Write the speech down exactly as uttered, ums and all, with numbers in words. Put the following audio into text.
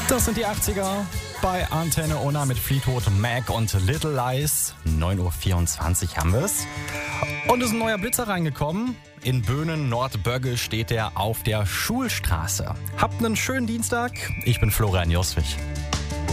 Das sind die achtziger bei Antenne Unna mit Fleetwood Mac und Little Lies. neun Uhr vierundzwanzig haben wir es. Und es ist ein neuer Blitzer reingekommen. In Böhnen, Nordbögge steht er auf der Schulstraße. Habt einen schönen Dienstag. Ich bin Florian Joswig.